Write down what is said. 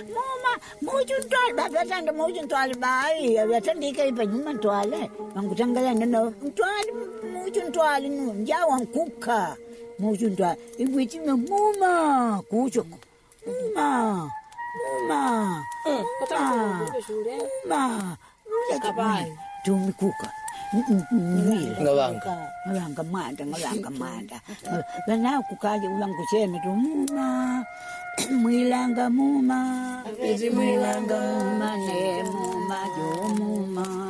muma mujuntwala babatanda mujuntwala bayi abatandika ipanyuma ntwale ngutangala no ntwali mujuntwala njawa nkuka mujuntwala ibwitima muma kucho muma tumikuka ngavanga manda vana kukaje ulangu cheme tumuma mwilanga muma ne muma jo muma